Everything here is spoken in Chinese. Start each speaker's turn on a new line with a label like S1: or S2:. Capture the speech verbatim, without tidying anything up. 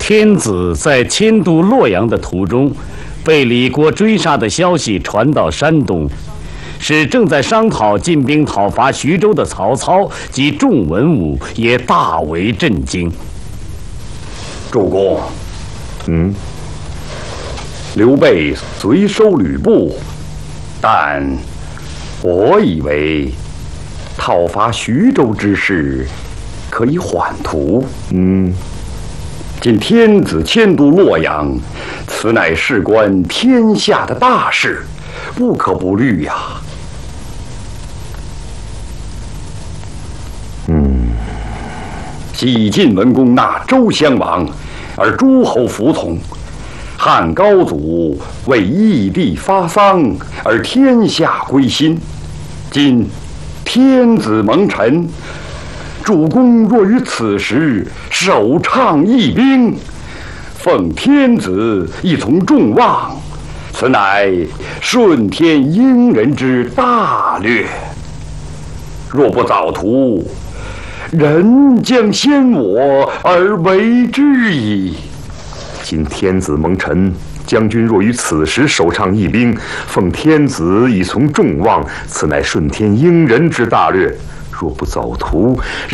S1: 天子在迁都洛阳的途中，被李国追杀的消息传到山东，使正在商讨进兵讨伐徐州的曹操及众文武也大为震惊。
S2: 主公，
S3: 嗯，
S2: 刘备虽收吕布，但我以为讨伐徐州之事可以缓图。
S3: 嗯。
S2: 今天子迁都洛阳，此乃事关天下的大事，不可不虑呀。
S3: 嗯，
S2: 西晋文公纳周襄王，而诸侯服从；汉高祖为义帝发丧，而天下归心。今天子蒙尘，主公若于此时首倡义兵，奉天子以从众望，此乃顺天应人之大略。若不早图，人将先我而为之矣。
S3: 今天子蒙尘，将军若于此时首倡义兵，奉天子以从众望，此乃顺天应人之大略。若不早图，